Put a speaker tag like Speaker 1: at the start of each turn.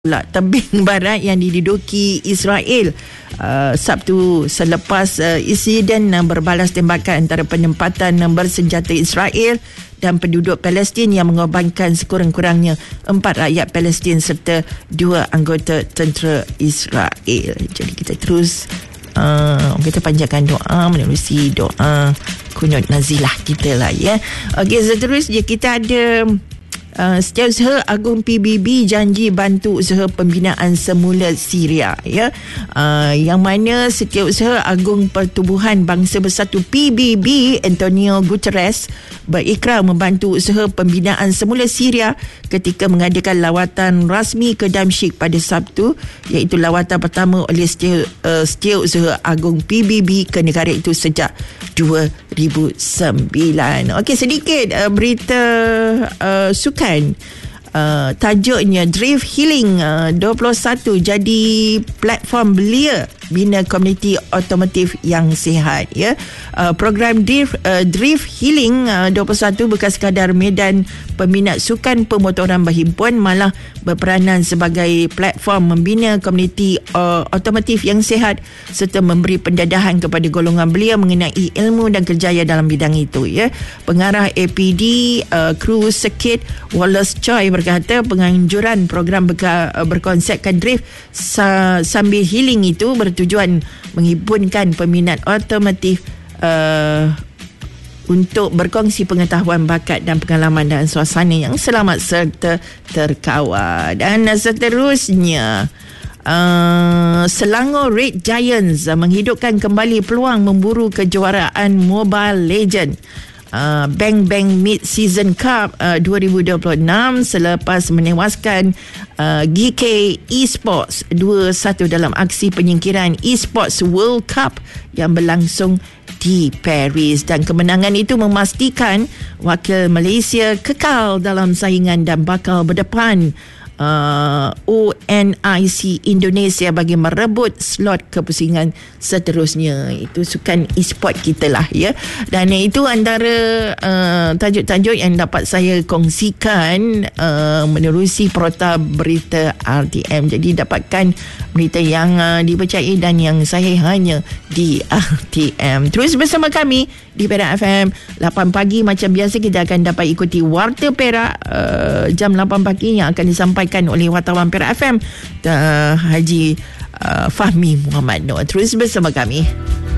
Speaker 1: pula tebing barat yang diduduki Israel Sabtu selepas insiden berbalas tembakan antara penempatan bersenjata Israel dan penduduk Palestin yang mengorbankan sekurang-kurangnya 4 rakyat Palestin serta 2 anggota tentera Israel. Jadi kita terus kita panjatkan doa menerusi doa kunut nazilah kita lah ya. Okey, seterusnya kita ada Setiausaha Agung PBB janji bantu usaha pembinaan semula Syria ya. Yang mana Setiausaha Agung Pertubuhan Bangsa Bersatu PBB Antonio Guterres berikrar membantu usaha pembinaan semula Syria ketika mengadakan lawatan rasmi ke Damsyik pada Sabtu, iaitu lawatan pertama oleh Setiausaha Agung PBB ke negara itu sejak 2009. Okey, sedikit berita sukan. Tajuknya Drift Healing 21 jadi platform belia bina komuniti otomotif yang sihat ya. Program Drift Healing 21 bukan sekadar medan peminat sukan pemotoran berhimpun, malah berperanan sebagai platform membina komuniti otomotif yang sihat serta memberi pendadahan kepada golongan belia mengenai ilmu dan kerjaya dalam bidang itu ya. Pengarah APD Kru Circuit Wallace Choi berkata penganjuran program berkonsepkan drift sambil healing itu bertujuan menghimpunkan peminat otomotif untuk berkongsi pengetahuan, bakat dan pengalaman dan suasana yang selamat serta terkawal. Dan seterusnya Selangor Red Giants menghidupkan kembali peluang memburu kejuaraan Mobile Legend Bang Bang Mid-Season Cup 2026 selepas menewaskan GK Esports 2-1 dalam aksi penyingkiran Esports World Cup yang berlangsung di Paris, dan kemenangan itu memastikan wakil Malaysia kekal dalam saingan dan bakal berdepan ONIC Indonesia bagi merebut slot kepusingan seterusnya. Itu sukan e-sport kita lah ya. Dan itu antara tajuk-tajuk yang dapat saya kongsikan menerusi portal berita RTM. Jadi dapatkan berita yang dipercayai dan yang sahih hanya di RTM. Terus bersama kami di Perak FM 8 pagi. Macam biasa kita akan dapat ikuti Warta Perak jam 8 pagi yang akan disampaikan oleh wartawan Perak FM Haji Fahmi Muhammad Noor. Terus bersama kami.